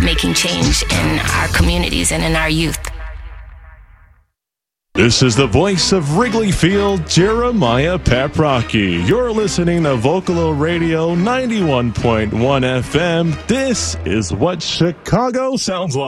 making change in our communities and in our youth. This is the voice of Wrigley Field, Jeremiah Paprocki. You're listening to Vocalo Radio 91.1 FM. This is what Chicago sounds like.